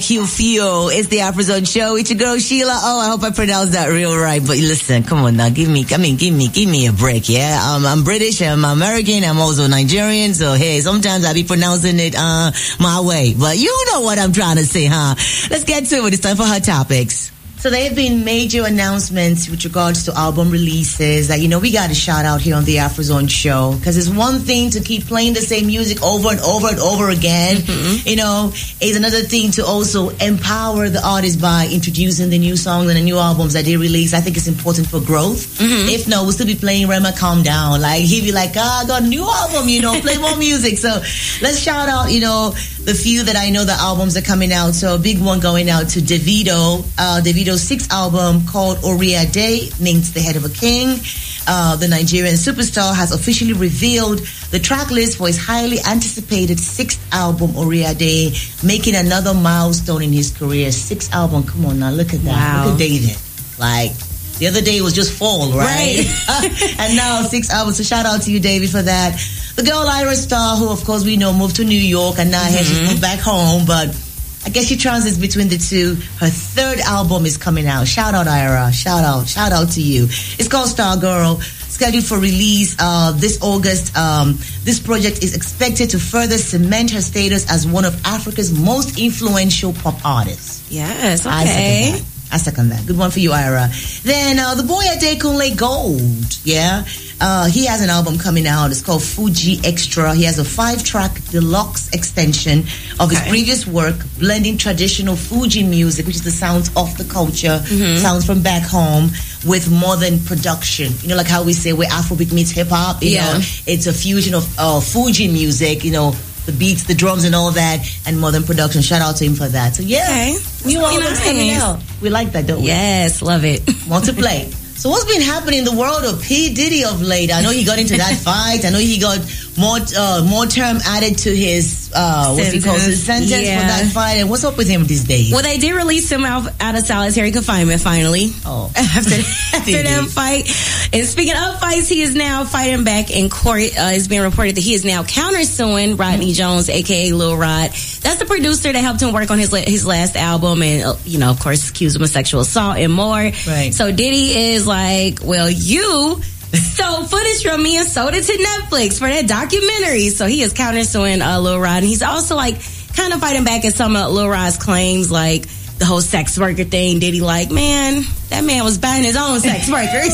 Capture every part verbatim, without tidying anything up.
Q Fio, it's the Afrozone show. It's your girl Sheila. Oh, I hope I pronounced that real right. But listen, come on now, give me, I mean, give me, give me a break, yeah. Um, I'm British, I'm American, I'm also Nigerian. So hey, sometimes I be pronouncing it uh my way. But you know what I'm trying to say, huh? Let's get to it. It's time for Hot Topics. So there have been major announcements with regards to album releases that, you know, we got to shout out here on the Afrozone show, because it's one thing to keep playing the same music over and over and over again. Mm-hmm. You know, it's another thing to also empower the artist by introducing the new songs and the new albums that they release. I think it's important for growth. Mm-hmm. If not, we'll still be playing Rema Calm Down. Like, he'd be like, ah, I got a new album, you know, play more music. So let's shout out, you know, the few that I know the albums are coming out. So a big one going out to Davido. Uh, Davido's sixth album called Oriade means the head of a king. Uh, the Nigerian superstar has officially revealed the track list for his highly anticipated sixth album, Oriade, making another milestone in his career. Sixth album, come on now, look at that. Wow. Look at David. Like, the other day was just fall, right? right. And now six albums. So shout out to you, David, for that. The girl Ira Star, who of course we know moved to New York, and now mm-hmm. she's moved back home, but I guess she transits between the two. Her third album is coming out. Shout out, Ira. Shout out. Shout out to you. It's called Star Girl. Scheduled for release uh, this August. Um, this project is expected to further cement her status as one of Africa's most influential pop artists. Yes, okay. I second that. I second that. Good one for you, Ira. Then uh, the boy Adekunle Gold. Yeah. Uh, he has an album coming out. It's called Fuji Extra. He has a five-track deluxe extension of okay. his previous work, blending traditional Fuji music, which is the sounds of the culture, mm-hmm. sounds from back home, with modern production. You know, like how we say where Afrobeat meets hip-hop. You yeah. know, it's a fusion of uh, Fuji music, you know, the beats, the drums, and all that, and modern production. Shout out to him for that. So, yeah, okay. new albums coming out. We like that, don't we? Yes, love it. Want to play. So what's been happening in the world of P. Diddy of late? I know he got into that fight. I know he got more uh, more term added to his uh, what's he calls his sentence yeah. for that fight. And what's up with him these days? Well, they did release him out, out of solitary confinement finally. Oh, after after that fight. And speaking of fights, he is now fighting back in court. Uh, it's being reported that he is now countersuing Rodney mm-hmm. Jones, aka Lil Rod. That's the producer that helped him work on his his last album, and uh, you know, of course, accused him of sexual assault and more. Right. So Diddy is like, well, you stole footage from me and sold it to Netflix for that documentary. So he is countersuing uh, Lil Rod, and he's also like kind of fighting back at some of Lil Rod's claims, like the whole sex worker thing. Diddy like, man, that man was buying his own sex workers.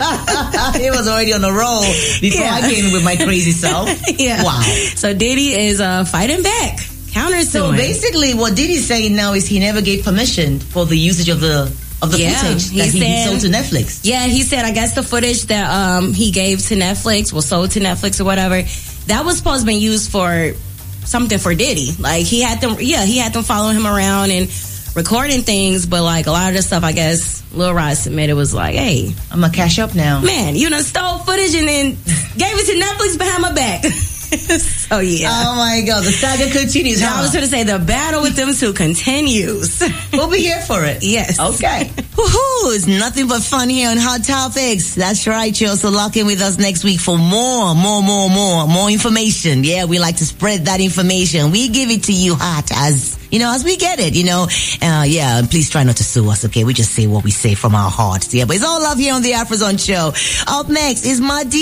He was already on the roll before yeah. I came with my crazy self. Yeah. Wow. So Diddy is uh, fighting back, countersuing. So basically, what Diddy's saying now is he never gave permission for the usage of the of the yeah, footage that he, he sold to Netflix. Yeah, he said, I guess the footage that um, he gave to Netflix, was sold to Netflix or whatever, that was supposed to be used for something for Diddy. Like, he had them, yeah, he had them following him around and recording things, but like a lot of the stuff, I guess, Lil Rod submitted was like, hey, I'm gonna cash up now. Man, you done stole footage and then gave it to Netflix behind my back. So yeah. Oh my God, the saga continues. Huh? I was going to say the battle with them two continues. We'll be here for it. Yes. Okay. Woohoo! It's nothing but fun here on Hot Topics. That's right, y'all. So lock in with us next week for more, more, more, more, more information. Yeah, we like to spread that information. We give it to you hot as, you know, as we get it, you know. Uh, yeah, please try not to sue us, okay? We just say what we say from our hearts. Yeah, but it's all love here on the Afrozone show. Up next is my D